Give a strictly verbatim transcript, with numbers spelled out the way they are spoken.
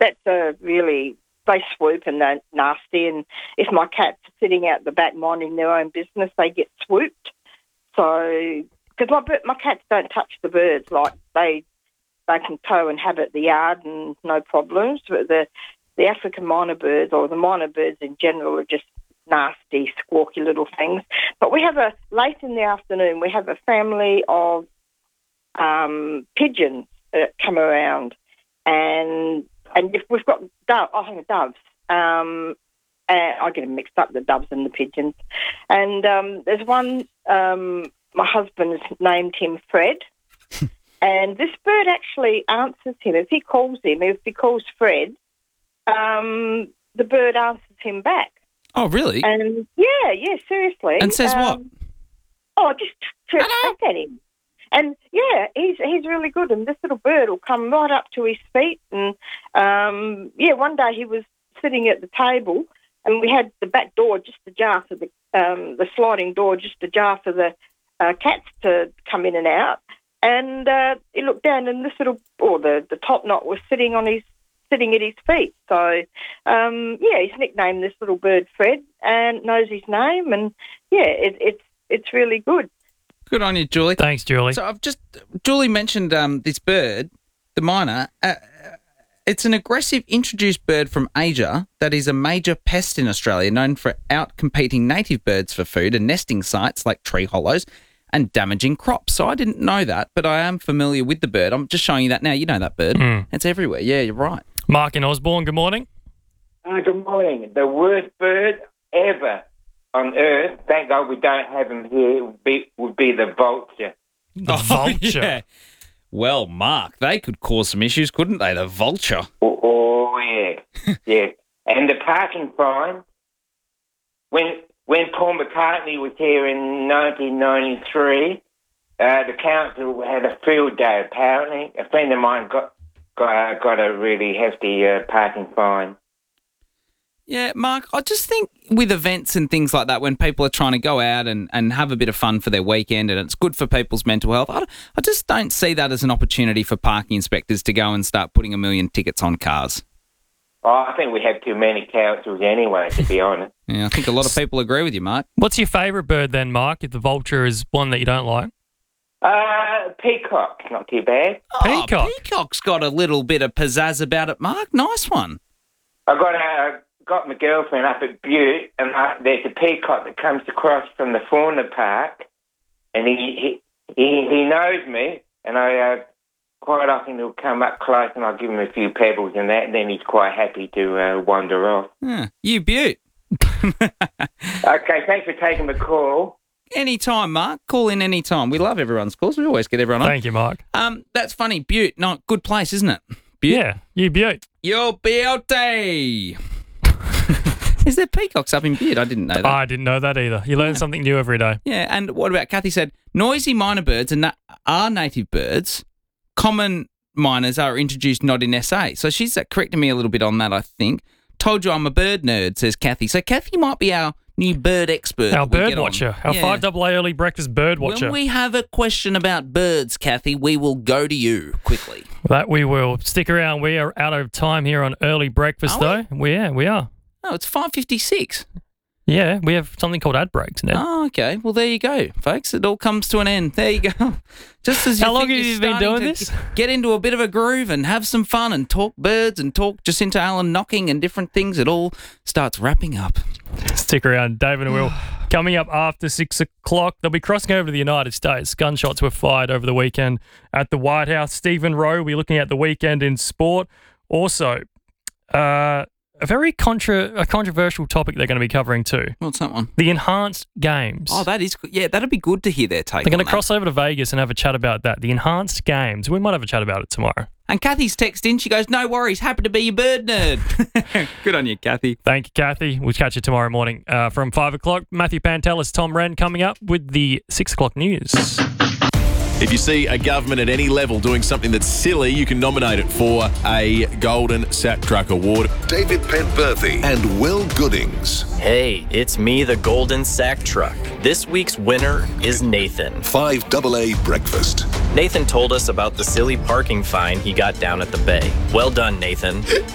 that's a really, they swoop and they're nasty. And if my cat's sitting out the back minding their own business, they get swooped. So, because my, my cats don't touch the birds, like they they can tow and habit the yard and no problems. But the, the African minor birds, or the minor birds in general, are just nasty, squawky little things. But we have a, late in the afternoon, we have a family of um, pigeons that come around. And and if we've got dove, I think doves, um, and I get them mixed up, the doves and the pigeons. And um, there's one, um, my husband has named him Fred, and this bird actually answers him. If he calls him, if he calls Fred, um, the bird answers him back. Oh, really? And yeah, yeah, seriously. And says um, what? Oh, just to attack at him. And yeah, he's he's really good. And this little bird will come right up to his feet. And um, yeah, one day he was sitting at the table, and we had the back door just ajar for the um, the sliding door just ajar for the uh, cats to come in and out. And uh, he looked down, and this little, or the the top knot was sitting on his sitting at his feet. So um, yeah, he's nicknamed this little bird Fred, and knows his name. And yeah, it, it's it's really good. Good on you, Julie. Thanks, Julie. So I've just, Julie mentioned um, this bird, the myna. Uh, it's an aggressive introduced bird from Asia that is a major pest in Australia, known for outcompeting native birds for food and nesting sites like tree hollows and damaging crops. So I didn't know that, but I am familiar with the bird. I'm just showing you that now. You know that bird. Mm. It's everywhere. Yeah, you're right. Mark in Osborne, good morning. Uh, good morning. The worst bird ever on Earth, thank God we don't have him here, would be, would be the vulture. The Oh, vulture. yeah. Well, Mark, they could cause some issues, couldn't they, the vulture? Oh, oh yeah, yeah. And the parking fine, when when Paul McCartney was here in nineteen ninety-three, uh, the council had a field day, apparently. A friend of mine got got, uh, got a really hefty uh, parking fine. Yeah, Mark, I just think with events and things like that, when people are trying to go out and, and have a bit of fun for their weekend and it's good for people's mental health, I, I just don't see that as an opportunity for parking inspectors to go and start putting a million tickets on cars. Oh, I think we have too many councils anyway, to be honest. Yeah, I think a lot of people agree with you, Mark. What's your favourite bird then, Mark, if the vulture is one that you don't like? Uh, peacock, not too bad. Peacock? Oh, peacock's got a little bit of pizzazz about it, Mark. Nice one. I got a... got my girlfriend up at Butte, and I, there's a peacock that comes across from the fauna park, and he he he, he knows me, and I uh, quite often he'll come up close, and I'll give him a few pebbles and that, and then he's quite happy to uh, wander off. Yeah, you Butte. Okay, thanks for taking the call. Anytime, Mark. Call in anytime. We love everyone's calls. We always get everyone on. Thank you, Mark. Um, that's funny. Butte, no, good place, isn't it? Butte. Yeah, you Butte. Your beauty. Is there peacocks up in Butte? I didn't know that. I didn't know that either. You learn Yeah. something new every day. Yeah, and what about, Kathy said, noisy minor birds and na- are native birds. Common minors are introduced not in S A. So she's uh, correcting me a little bit on that, I think. Told you I'm a bird nerd, says Kathy. So Kathy might be our new bird expert. Our that we bird get on. watcher. Our Yeah. five double A early breakfast bird watcher. When we have a question about birds, Kathy, we will go to you quickly. That we will. Stick around. We are out of time here on early breakfast, Are though. We? Yeah, we are. Oh, it's five fifty-six. Yeah, we have something called ad breaks now. Oh, okay. Well, there you go, folks. It all comes to an end. There you go. Just as you How long think have you're you been starting doing to this? Get into a bit of a groove and have some fun and talk birds and talk Jacinta Allen knocking and different things. It all starts wrapping up. Stick around. David and Will coming up after six o'clock. They'll be crossing over to the United States. Gunshots were fired over the weekend at the White House. Stephen Rowe will be looking at the weekend in sport. Also, uh, a very contra- a controversial topic they're going to be covering too. What's that one? The enhanced games. Oh, that is good. Yeah, that'd be good to hear their take They're going on to cross over to Vegas and have a chat about that. The enhanced games. We might have a chat about it tomorrow. And Kathy's text in. She goes, no worries. Happy to be your bird nerd. Good on you, Kathy. Thank you, Kathy. We'll catch you tomorrow morning uh, from five o'clock. Matthew Pantelis, Tom Wren coming up with the six o'clock news. If you see a government at any level doing something that's silly, you can nominate it for a Golden Sack Truck Award. David Penberthy and Will Goodings. Hey, it's me, the Golden Sack Truck. This week's winner is Nathan. five double A Breakfast. Nathan told us about the silly parking fine he got down at the bay. Well done, Nathan.